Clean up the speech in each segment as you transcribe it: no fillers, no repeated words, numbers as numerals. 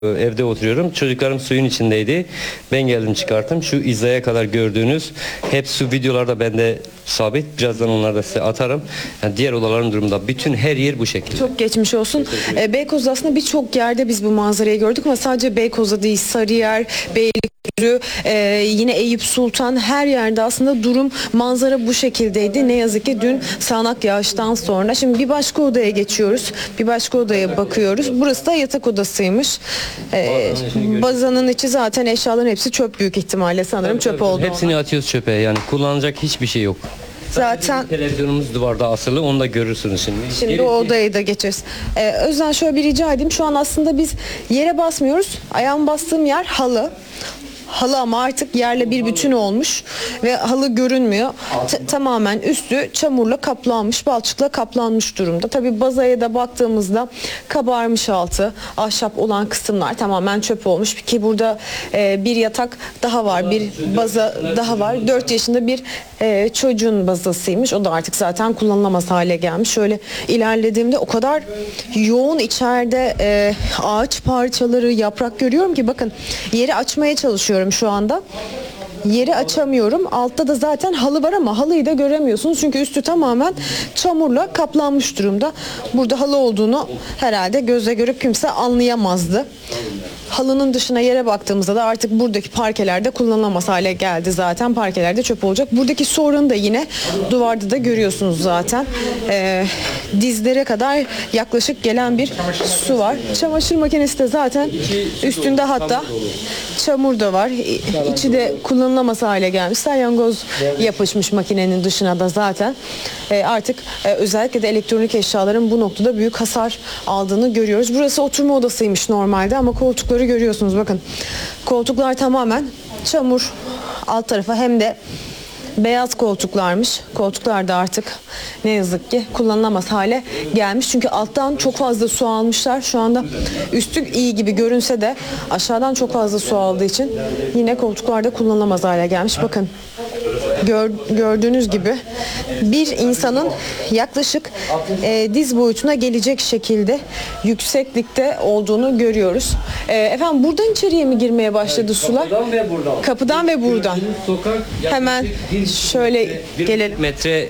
Evde oturuyorum. Çocuklarım suyun içindeydi. Ben geldim çıkarttım. Şu hizaya kadar gördüğünüz hep su videolarda bende sabit. Birazdan onları da size atarım. Yani diğer odaların durumunda bütün her yer bu şekilde. Çok geçmiş olsun. Beykoz'da aslında birçok yerde biz bu manzarayı gördük ama sadece Beykoz'da değil, Sarıyer, Beylikdüzü, yine Eyüp Sultan, her yerde aslında durum, manzara bu şekildeydi. Ne yazık ki dün sağanak yağıştan sonra. Şimdi bir başka odaya geçiyoruz. Bir başka odaya bakıyoruz. Burası da yatak odasıymış. Bazanın içi zaten, eşyaların hepsi çöp büyük ihtimalle, sanırım çöp oldu. Hepsini atıyoruz çöpe. Yani kullanılacak hiçbir şey yok. Zaten televizyonumuz duvarda asılı. Onu da görürsünüz şimdi. Şimdi o odayı da geçeriz. Özden, şöyle bir rica edeyim. Şu an aslında biz yere basmıyoruz. Ayağım bastığım yer halı. Halı ama artık yerle bir bütün olmuş ve halı görünmüyor. Tamamen üstü çamurla kaplanmış, balçıkla kaplanmış durumda. Tabii bazaya da baktığımızda kabarmış altı, ahşap olan kısımlar tamamen çöp olmuş. Ki burada bir yatak daha var, bir baza daha var. 4 yaşında bir çocuğun bazasıymış. O da artık zaten kullanılamaz hale gelmiş. Şöyle ilerlediğimde o kadar yoğun içeride ağaç parçaları, yaprak görüyorum ki bakın, yeri açmaya çalışıyorum şu anda. Yeri açamıyorum. Altta da zaten halı var ama halıyı da göremiyorsunuz. Çünkü üstü tamamen çamurla kaplanmış durumda. Burada halı olduğunu herhalde gözle görüp kimse anlayamazdı. Halının dışına, yere baktığımızda da artık buradaki parkelerde kullanılamaz hale geldi zaten. Parkelerde çöp olacak. Buradaki sorunu da yine duvarda da görüyorsunuz zaten. Dizlere kadar yaklaşık gelen bir su var. Çamaşır makinesi de zaten üstünde, hatta çamur da var. İçi de kullanılamaz hale gelmiş. Salyangoz yapışmış makinenin dışına da zaten. Artık özellikle de elektronik eşyaların bu noktada büyük hasar aldığını görüyoruz. Burası oturma odasıymış normalde ama koltukları görüyorsunuz. Bakın, koltuklar tamamen çamur alt tarafa, hem de beyaz koltuklarmış. Koltuklar da artık ne yazık ki kullanılamaz hale gelmiş. Çünkü alttan çok fazla su almışlar. Şu anda üstü iyi gibi görünse de aşağıdan çok fazla su aldığı için yine koltuklarda kullanılamaz hale gelmiş. Bakın, gördüğünüz gibi bir insanın yaklaşık diz boyutuna gelecek şekilde yükseklikte olduğunu görüyoruz. Efendim, buradan içeriye mi girmeye başladı sular? Kapıdan ve buradan. Kapıdan ve buradan. Hemen şöyle gelelim. Metre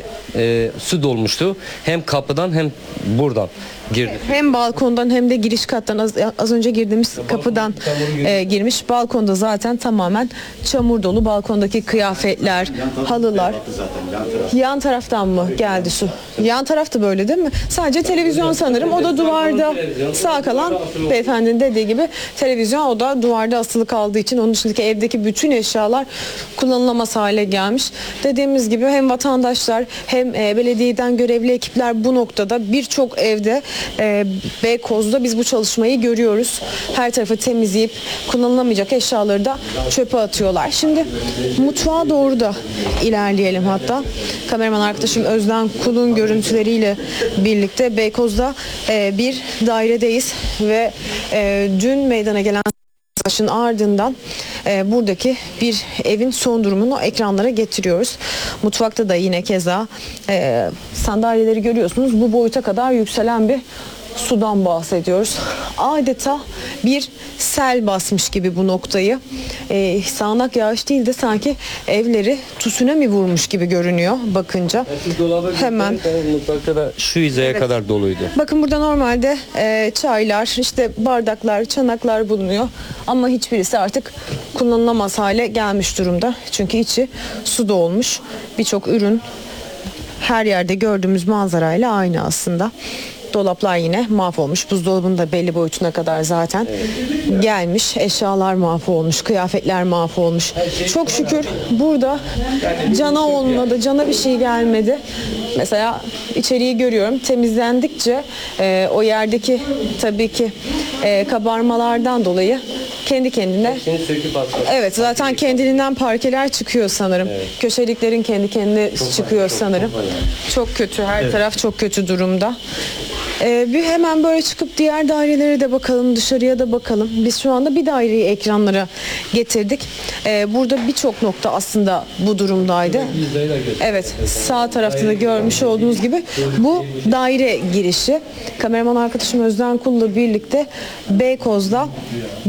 su dolmuştu. Hem kapıdan hem buradan girdi. Hem balkondan hem de giriş kattan, az önce girdiğimiz kapıdan girmiş. Balkonda zaten tamamen çamur dolu. Balkondaki kıyafetler, halılar. Yan taraftan mı geldi su? Yan tarafta böyle değil mi? Sadece televizyon sanırım. O da duvarda. Sağ kalan beyefendinin dediği gibi televizyon, o da duvarda asılı kaldığı için onun dışındaki evdeki bütün eşyalar kullanılamaz hale gelmiş. Dediğimiz gibi hem vatandaşlar hem belediyeden görevli ekipler bu noktada birçok evde, Beykoz'da biz bu çalışmayı görüyoruz. Her tarafı temizleyip kullanılamayacak eşyaları da çöpe atıyorlar. Şimdi mutfağa doğru da ilerleyelim hatta. Kameraman arkadaşım Özden Kul'un görüntüleriyle birlikte Beykoz'da bir dairedeyiz ve dün meydana gelen savaşın ardından buradaki bir evin son durumunu ekranlara getiriyoruz. Mutfakta da yine keza sandalyeleri görüyorsunuz. Bu boyuta kadar yükselen bir sudan bahsediyoruz. Adeta bir sel basmış gibi bu noktayı. Sağanak yağış değil de sanki evleri tsunami vurmuş gibi görünüyor bakınca. Hemen Mutfakta da şu hizaya kadar doluydu. bakın, burada normalde çaylar, işte bardaklar, çanaklar bulunuyor. Ama hiçbirisi artık kullanılamaz hale gelmiş durumda. Çünkü içi su dolmuş. Birçok ürün her yerde gördüğümüz manzarayla aynı aslında. Dolaplar yine mahvolmuş. Buzdolabının da belli boyutuna kadar zaten gelmiş. Eşyalar mahvolmuş. Kıyafetler mahvolmuş. Çok şükür burada cana olmadı. Cana bir şey gelmedi. Mesela içeriği görüyorum. Temizlendikçe o yerdeki tabii ki kabarmalardan dolayı kendi kendine, evet, zaten kendiliğinden parkeler çıkıyor sanırım. Evet. Köşeliklerin kendi kendine çıkıyor sanırım. Çok kötü. Her taraf çok kötü durumda. Bir hemen böyle çıkıp diğer dairelere de bakalım, dışarıya da bakalım. Biz şu anda bir daireyi ekranlara getirdik. Burada birçok nokta aslında bu durumdaydı. Evet, sağ tarafta da görmüş olduğunuz gibi bu daire girişi. Kameraman arkadaşım Özden Kul'la birlikte Beykoz'da